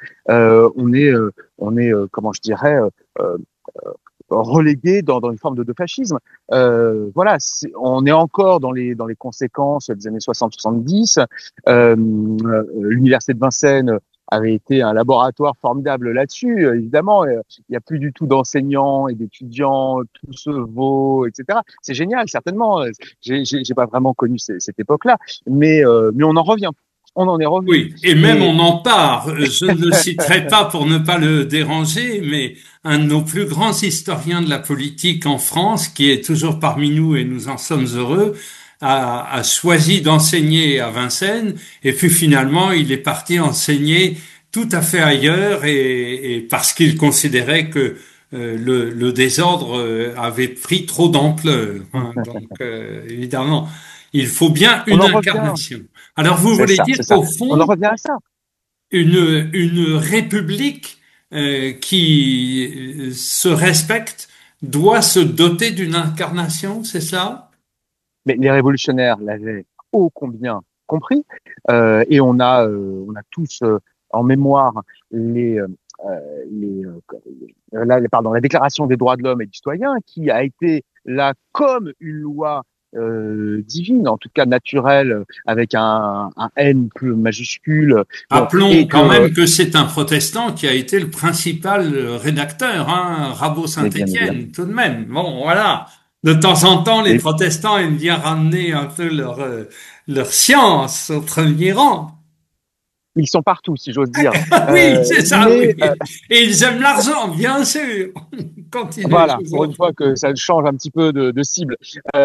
[SPEAKER 2] comment je dirais, euh, relégué dans une forme de fascisme. Voilà, on est encore dans les conséquences des années 60-70. L'université de Vincennes avait été un laboratoire formidable là-dessus. Évidemment, il n'y a plus du tout d'enseignants et d'étudiants, tout se vaut, etc. C'est génial, certainement. J'ai pas vraiment connu cette époque-là, mais on en revient. On en est revenu.
[SPEAKER 1] Oui, et même
[SPEAKER 2] Et
[SPEAKER 1] on en parle. Je ne le citerai pas pour ne pas le déranger, mais un de nos plus grands historiens de la politique en France, qui est toujours parmi nous et nous en sommes heureux, a choisi d'enseigner à Vincennes, et puis finalement il est parti enseigner tout à fait ailleurs, et parce qu'il considérait que le désordre avait pris trop d'ampleur, hein. Donc évidemment, il faut bien
[SPEAKER 2] on
[SPEAKER 1] une
[SPEAKER 2] en revient.
[SPEAKER 1] incarnation. Alors, vous voulez dire
[SPEAKER 2] C'est ça.
[SPEAKER 1] qu'au
[SPEAKER 2] On en
[SPEAKER 1] fond,
[SPEAKER 2] revient à ça.
[SPEAKER 1] une république qui se respecte doit se doter d'une incarnation, c'est ça?
[SPEAKER 2] Mais les révolutionnaires l'avaient ô combien compris, et on a tous en mémoire les, les, la Déclaration des droits de l'homme et du citoyen, qui a été là comme une loi divine, en tout cas naturelle, avec un N plus majuscule. Bon,
[SPEAKER 1] Appelons
[SPEAKER 2] et
[SPEAKER 1] quand
[SPEAKER 2] que,
[SPEAKER 1] même que c'est un protestant qui a été le principal rédacteur, hein, Rabot
[SPEAKER 2] mais bien évidemment,
[SPEAKER 1] Saint-Étienne, tout de même. Bon, voilà. De temps en temps, les
[SPEAKER 2] mais
[SPEAKER 1] protestants aiment bien ramener un peu leur science au premier rang.
[SPEAKER 2] ils sont partout, si j'ose dire.
[SPEAKER 1] Ah oui, c'est ça,
[SPEAKER 2] Mais
[SPEAKER 1] oui. Et ils aiment l'argent, bien sûr. Continuez, je
[SPEAKER 2] Voilà,
[SPEAKER 1] vous
[SPEAKER 2] pour
[SPEAKER 1] en
[SPEAKER 2] une fois
[SPEAKER 1] prie.
[SPEAKER 2] que ça change un petit peu de cible.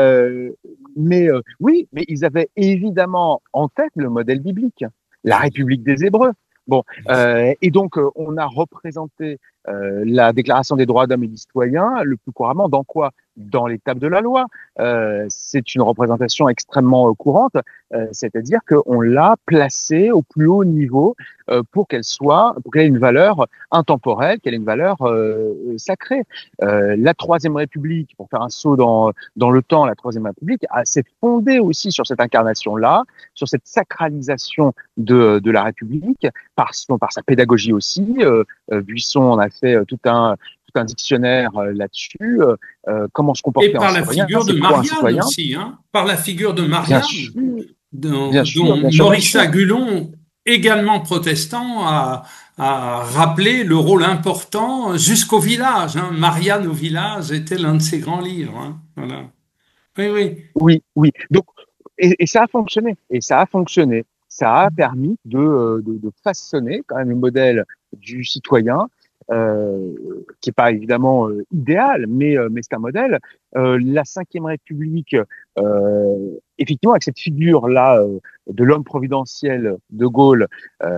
[SPEAKER 2] Oui, mais ils avaient évidemment en tête le modèle biblique, la République des Hébreux. Bon, et donc on a représenté La Déclaration des droits de l'homme et du citoyen, le plus couramment, dans quoi? Dans les tables de la loi. C'est une représentation extrêmement courante, c'est-à-dire qu'on l'a placée au plus haut niveau pour qu'elle ait une valeur intemporelle, qu'elle ait une valeur sacrée. La Troisième République, pour faire un saut dans le temps, la Troisième République s'est fondée aussi sur cette incarnation-là, sur cette sacralisation de la République, par sa pédagogie aussi. Buisson en a fait tout un dictionnaire là-dessus. Comment se
[SPEAKER 1] Et
[SPEAKER 2] comporter en
[SPEAKER 1] par la
[SPEAKER 2] citoyen,
[SPEAKER 1] figure de
[SPEAKER 2] c'est quoi un
[SPEAKER 1] Marianne
[SPEAKER 2] citoyen?
[SPEAKER 1] aussi, hein, par la figure de
[SPEAKER 2] Bien
[SPEAKER 1] Marianne,
[SPEAKER 2] sûr,
[SPEAKER 1] dont,
[SPEAKER 2] bien sûr,
[SPEAKER 1] dont
[SPEAKER 2] bien sûr, bien sûr.
[SPEAKER 1] Maurice Agulon, également protestant, a rappelé le rôle important jusqu'au village. Hein. Marianne au village était l'un de ses grands livres. Hein. Voilà. Oui, oui.
[SPEAKER 2] Oui, oui. Donc, et ça a fonctionné. Et ça a fonctionné. Ça a permis de façonner quand même le modèle du citoyen, qui est pas évidemment idéal, mais c'est un modèle. La Cinquième République, effectivement, avec cette figure-là de l'homme providentiel de Gaulle,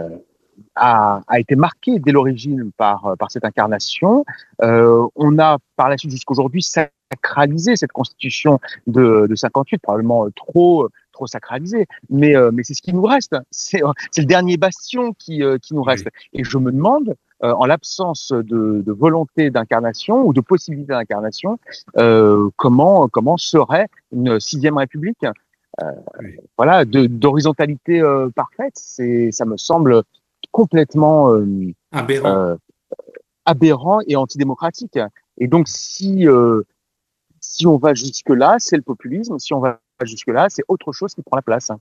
[SPEAKER 2] a été marqué dès l'origine par cette incarnation. On a par la suite jusqu'aujourd'hui sacralisé cette constitution de 58, probablement trop sacralisée, mais c'est ce qui nous reste. C'est le dernier bastion qui nous reste.
[SPEAKER 1] Oui.
[SPEAKER 2] Et je me demande, en l'absence de volonté d'incarnation ou de possibilité d'incarnation, comment serait une sixième république,
[SPEAKER 1] Oui.
[SPEAKER 2] voilà, d'horizontalité parfaite. Ça me semble complètement
[SPEAKER 1] Aberrant.
[SPEAKER 2] euh, aberrant et antidémocratique. Et donc, si on va jusque-là, c'est le populisme. Si on va jusque-là, c'est autre chose qui prend la place.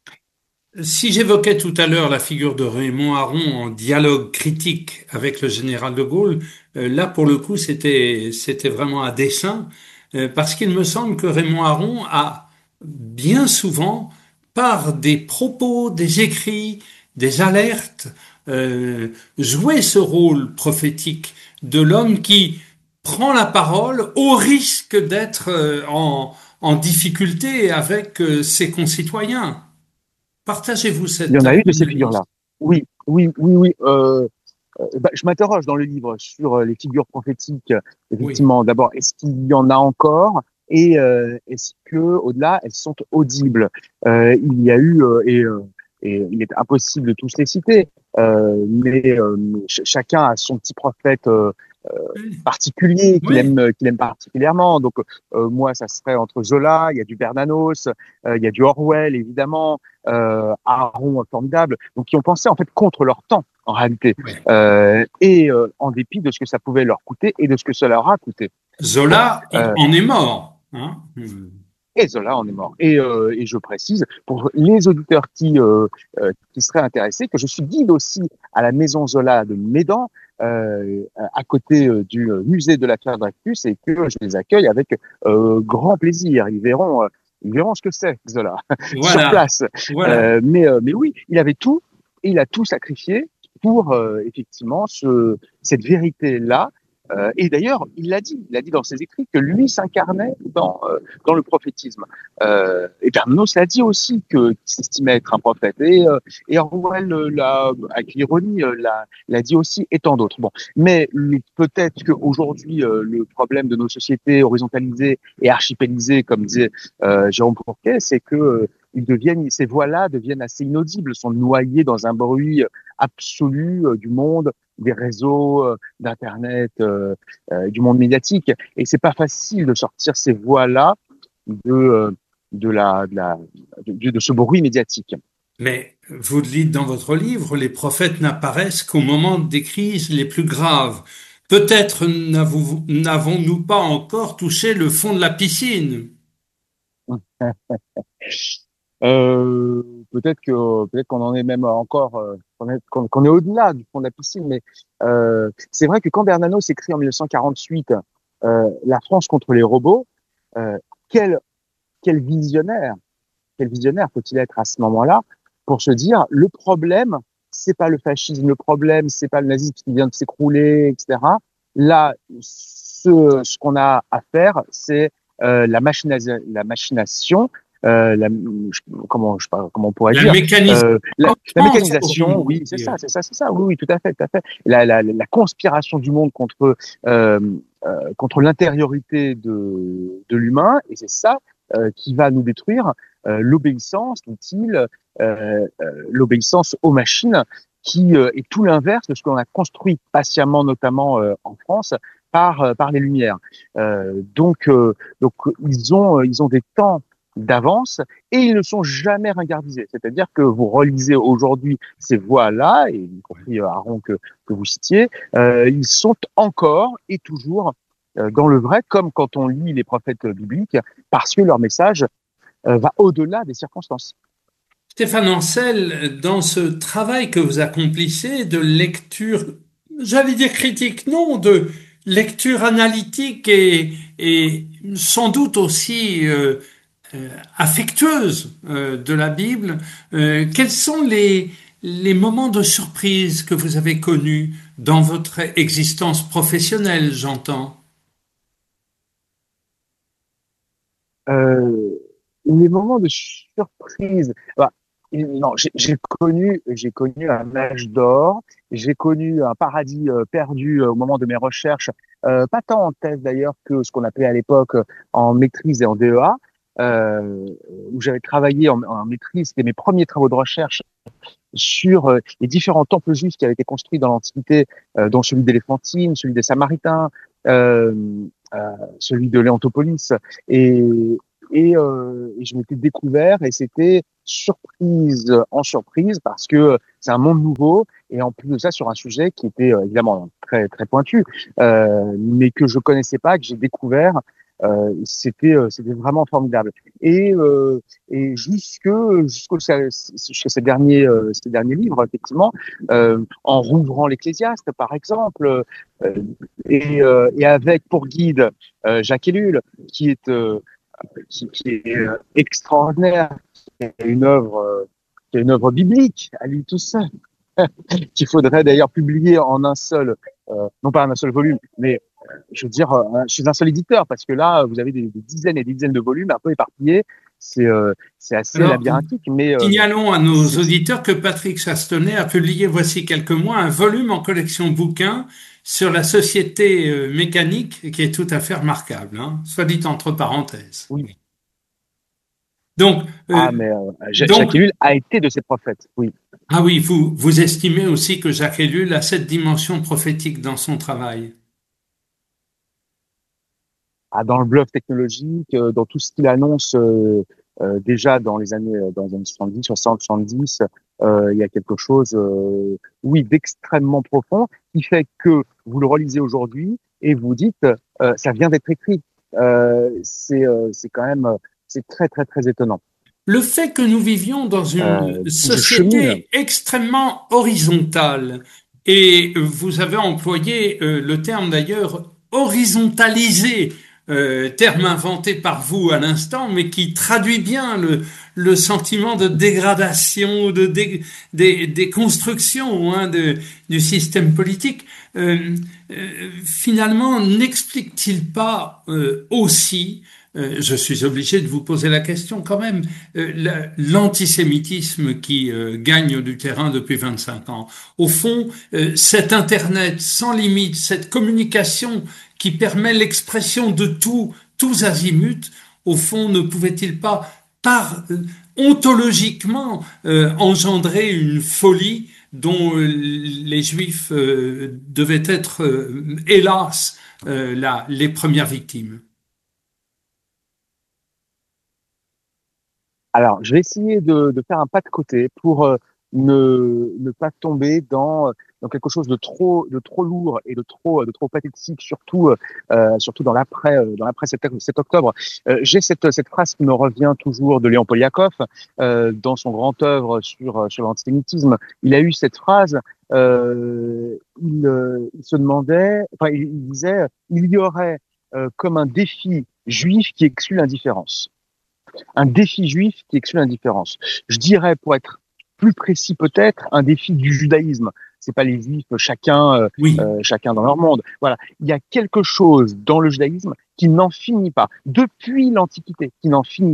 [SPEAKER 1] Si j'évoquais tout à l'heure la figure de Raymond Aron en dialogue critique avec le général de Gaulle, là pour le coup c'était vraiment à dessein, parce qu'il me semble que Raymond Aron a bien souvent, par des propos, des écrits, des alertes, joué ce rôle prophétique de l'homme qui prend la parole au risque d'être en difficulté avec ses concitoyens. Partagez-vous
[SPEAKER 2] Il y
[SPEAKER 1] cette
[SPEAKER 2] en a eu de ces
[SPEAKER 1] analyse?
[SPEAKER 2] figures-là. Oui, oui, oui, oui. Je m'interroge dans le livre sur les figures prophétiques.
[SPEAKER 1] Oui,
[SPEAKER 2] Effectivement, d'abord, est-ce qu'il y en a encore? Et est-ce que, au-delà, elles sont audibles? Il y a eu et il est impossible de tous les citer, mais chacun a son petit prophète particulier
[SPEAKER 1] oui,
[SPEAKER 2] qu'il aime particulièrement. Donc moi, ça serait entre Zola, il y a du Bernanos, il y a du Orwell évidemment, Aron formidable. Donc qui ont pensé en fait contre leur temps en réalité,
[SPEAKER 1] oui.
[SPEAKER 2] et en dépit de ce que ça pouvait leur coûter et de ce que cela leur a coûté. Bon,
[SPEAKER 1] Zola en est mort. Hein. Hmm.
[SPEAKER 2] et Zola en est mort. Et je précise, pour les auditeurs qui seraient intéressés, que je suis guide aussi à la Maison Zola de Médan, à côté du musée de la Pierre Dreyfus, et que je les accueille avec grand plaisir. Ils verront ce que c'est, Zola, sur
[SPEAKER 1] Voilà,
[SPEAKER 2] place.
[SPEAKER 1] voilà.
[SPEAKER 2] Mais oui, il avait tout, et il a tout sacrifié pour effectivement cette vérité-là. Et d'ailleurs, il a dit dans ses écrits que lui s'incarnait dans le prophétisme. Et Bernanos l'a dit aussi qu'il s'estimait être un prophète. Et Orwell, avec l'ironie, l'a dit aussi, et tant d'autres. Bon, mais peut-être qu'aujourd'hui, le problème de nos sociétés horizontalisées et archipélisées, comme disait Jérôme Fourquet, c'est que ces voix-là deviennent assez inaudibles, sont noyées dans un bruit absolu du monde, des réseaux, d'Internet, du monde médiatique. Et c'est pas facile de sortir ces voix-là de, de ce bruit médiatique.
[SPEAKER 1] Mais vous le dites dans votre livre, les prophètes n'apparaissent qu'au moment des crises les plus graves. Peut-être n'avons-nous pas encore touché le fond de la piscine.
[SPEAKER 2] Euh, peut-être qu'on en est même encore qu'on est au-delà du fond de la piscine, mais c'est vrai que quand Bernanos écrit en 1948 La France contre les robots, euh, quel quel visionnaire quel visionnaire faut-il être à ce moment-là pour se dire le problème c'est pas le fascisme, le problème c'est pas le nazisme qui vient de s'écrouler, etc. Là, ce qu'on a à faire, c'est la machination comment on pourrait
[SPEAKER 1] La
[SPEAKER 2] dire,
[SPEAKER 1] mécanisation
[SPEAKER 2] la
[SPEAKER 1] pour
[SPEAKER 2] mécanisation,
[SPEAKER 1] vous
[SPEAKER 2] oui,
[SPEAKER 1] dire.
[SPEAKER 2] c'est ça, oui, oui, tout à fait, tout à fait. La conspiration du monde euh, contre l'intériorité de l'humain, et c'est ça qui va nous détruire. L'obéissance, dit-il, l'obéissance aux machines, qui est tout l'inverse de ce qu'on a construit patiemment, notamment en France, par les Lumières. Donc ils ont des temps d'avance et ils ne sont jamais ringardisés. C'est-à-dire que vous relisez aujourd'hui ces voix-là, et y compris Aaron que vous citiez, ils sont encore et toujours dans le vrai, comme quand on lit les prophètes bibliques, parce que leur message va au-delà des circonstances.
[SPEAKER 1] Stéphane Ancel, dans ce travail que vous accomplissez de lecture, j'allais dire critique, non, de lecture analytique et sans doute aussi affectueuse de la Bible, quels sont les moments de surprise que vous avez connus dans votre existence professionnelle, j'entends?
[SPEAKER 2] Euh, les moments de surprise. Bah, non, j'ai connu un âge d'or, j'ai connu un paradis perdu au moment de mes recherches, pas tant en thèse d'ailleurs que ce qu'on appelait à l'époque en maîtrise et en DEA, euh, où j'avais travaillé en maîtrise. C'était mes premiers travaux de recherche sur les différents temples juifs qui avaient été construits dans l'Antiquité, dont celui d'Éléphantine, celui des Samaritains, euh, celui de Léontopolis. Et, et je m'étais découvert et c'était surprise en surprise parce que c'est un monde nouveau et en plus de ça sur un sujet qui était évidemment très très pointu, mais que je connaissais pas, que j'ai découvert. C'était vraiment formidable. Et, euh, et jusqu'à ces derniers livres, effectivement, en rouvrant l'Ecclésiaste, par exemple, et avec pour guide Jacques Ellul, qui est extraordinaire, qui est une œuvre biblique à lui tout seul, qu'il faudrait d'ailleurs publier en un seul, non pas en un seul volume, mais je veux dire chez un seul éditeur, parce que là, vous avez des dizaines et des dizaines de volumes un peu éparpillés. C'est assez
[SPEAKER 1] Alors,
[SPEAKER 2] labyrinthique, mais
[SPEAKER 1] signalons à nos
[SPEAKER 2] c'est
[SPEAKER 1] auditeurs que Patrick Chastenay a publié voici quelques mois un volume en collection bouquins sur la société mécanique qui est tout à fait remarquable, hein, soit dit entre parenthèses.
[SPEAKER 2] oui.
[SPEAKER 1] Donc,
[SPEAKER 2] Ah, mais Jacques
[SPEAKER 1] donc,
[SPEAKER 2] Ellul a été de ces prophètes, oui.
[SPEAKER 1] ah oui, vous estimez aussi que Jacques Ellul a cette dimension prophétique dans son travail.
[SPEAKER 2] Ah, dans le bluff technologique, dans tout ce qu'il annonce déjà dans les années 70, 60, 70, il y a quelque chose, oui, d'extrêmement profond qui fait que vous le relisez aujourd'hui et vous dites, ça vient d'être écrit. C'est quand même, c'est très, très, très étonnant.
[SPEAKER 1] Le fait que nous vivions dans une
[SPEAKER 2] Je chemine.
[SPEAKER 1] société extrêmement horizontale, et vous avez employé le terme d'ailleurs horizontalisé, terme inventé par vous à l'instant, mais qui traduit bien le sentiment de dégradation, des constructions hein, du système politique. Finalement, n'explique-t-il pas aussi je suis obligé de vous poser la question quand même. L'antisémitisme qui gagne du terrain depuis 25 ans. Au fond, cet Internet sans limite, cette communication qui permet l'expression de tout, tous azimuts, au fond, ne pouvait-il pas, ontologiquement, engendrer une folie dont les Juifs devaient être, hélas, les premières victimes?
[SPEAKER 2] Alors, je vais essayer de faire un pas de côté pour ne pas tomber dans quelque chose de trop lourd et de trop pathétique, surtout dans l'après 7 octobre. J'ai cette phrase qui me revient toujours de Léon Poliakov dans son grand œuvre sur l'antisémitisme. Il a eu cette phrase. Il se demandait, enfin, il disait, il y aurait comme un défi juif qui exclut l'indifférence, un défi juif qui exclut l'indifférence. Je dirais, pour être plus précis peut-être, un défi du judaïsme. C'est pas les juifs
[SPEAKER 1] Oui.
[SPEAKER 2] chacun dans leur monde. Voilà, il y a quelque chose dans le judaïsme qui n'en finit pas depuis l'Antiquité, qui n'en finit pas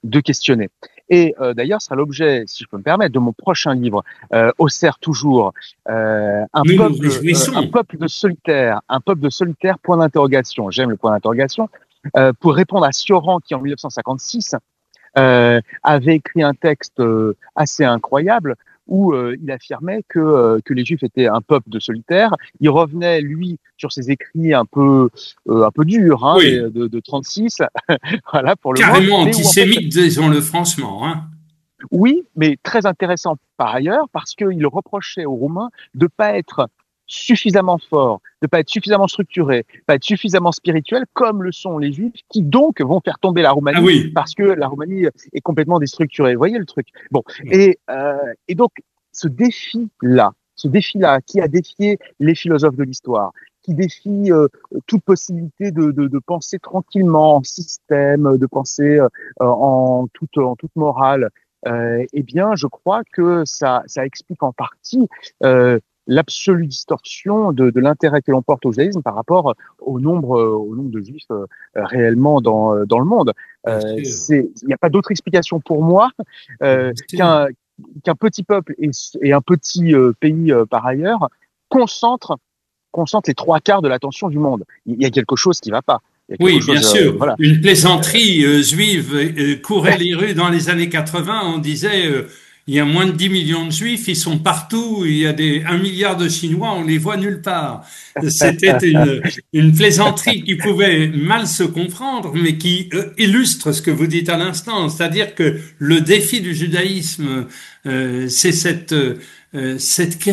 [SPEAKER 2] de questionner. Et d'ailleurs, ce sera l'objet, si je peux me permettre, de mon prochain livre, Auxerre toujours,
[SPEAKER 1] Nous nous réjouissons.
[SPEAKER 2] un peuple de solitaires, point d'interrogation. J'aime le point d'interrogation. Pour répondre à Sioran, qui en 1956 avait écrit un texte assez incroyable où il affirmait que les Juifs étaient un peuple de solitaires. Il revenait, lui, sur ses écrits un peu durs, hein,
[SPEAKER 1] Oui,
[SPEAKER 2] de 36, voilà pour le moins,
[SPEAKER 1] carrément
[SPEAKER 2] mais où en fait,
[SPEAKER 1] antisémite, disons-le franchement, hein.
[SPEAKER 2] oui, mais très intéressant par ailleurs, parce qu'il reprochait aux Roumains de pas être suffisamment forts, de pas être suffisamment structurés, pas être suffisamment spirituels, comme le sont les Juifs, qui donc vont faire tomber la
[SPEAKER 1] Ah
[SPEAKER 2] Roumanie,
[SPEAKER 1] oui.
[SPEAKER 2] parce que la Roumanie est complètement déstructurée. Vous voyez le truc? Bon,
[SPEAKER 1] Oui.
[SPEAKER 2] et donc ce défi-là, qui a défié les philosophes de l'histoire, qui défie toute possibilité de penser tranquillement en système, de penser en toute morale, eh bien, je crois que ça explique en partie l'absolue distorsion de l'intérêt que l'on porte au judaïsme par rapport au nombre de juifs réellement dans le monde.
[SPEAKER 1] Bien sûr,
[SPEAKER 2] Il n'y a pas d'autre explication pour moi
[SPEAKER 1] bien
[SPEAKER 2] euh,
[SPEAKER 1] sûr.
[SPEAKER 2] qu'un petit peuple et un petit pays par ailleurs concentrent concentre les trois quarts de l'attention du monde. Il y a quelque chose qui ne va pas. Il y a quelque
[SPEAKER 1] Oui, bien
[SPEAKER 2] chose,
[SPEAKER 1] sûr.
[SPEAKER 2] voilà.
[SPEAKER 1] Une plaisanterie juive courait les rues dans les années 80. On disait, il y a moins de 10 millions de juifs, ils sont partout. Il y a 1 milliard de Chinois, on les voit nulle part. C'était une plaisanterie qui pouvait mal se comprendre, mais qui illustre ce que vous dites à l'instant. C'est-à-dire que le défi du judaïsme, c'est cette